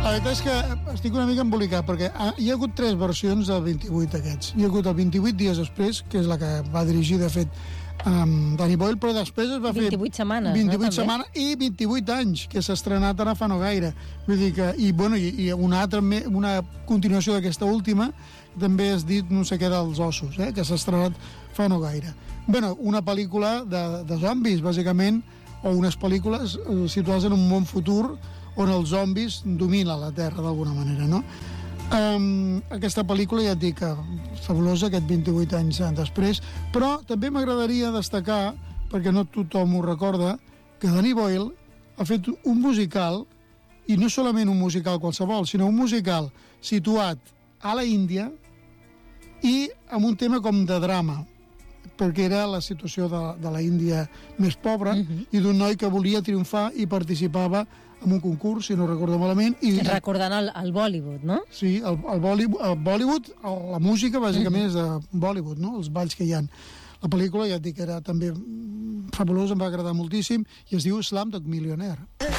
La veritat és que estic una mica embolicat, perquè hi ha hagut 3 versions del 28 aquests. Hi ha hagut el 28 dies després, que és la que va dirigir, de fet, Danny Boyle, però després es va fer 28 setmanes, 28 no, setmanes i 28 anys, que s'ha estrenat ara fa no gaire. Vull dir que, i una continuació d'aquesta última, també has dit no sé què dels ossos, que s'ha estrenat fa no gaire. Bueno, una pel·lícula de zombis, bàsicament, o unes pel·lícules situades en un món futur on els zombis dominen la Terra d'alguna manera, no? Aquesta pel·lícula, ja et dic, fabulosa, aquest 28 anys després, però també m'agradaria destacar, perquè no tothom ho recorda, que Danny Boyle ha fet un musical, i no solament un musical qualsevol, sinó un musical situat a la Índia i amb un tema com de drama, perquè era la situació de la Índia més pobra i d'un noi que volia triomfar i participava en un concurs, si no recordo malament. Recordant el Bollywood, no? Sí, el Bollywood, la música bàsicament és de Bollywood, no? Els balls que hi ha. La pel·lícula, ja et dic, era també fabulosa, em va agradar moltíssim, i es diu Slumdog Millionaire.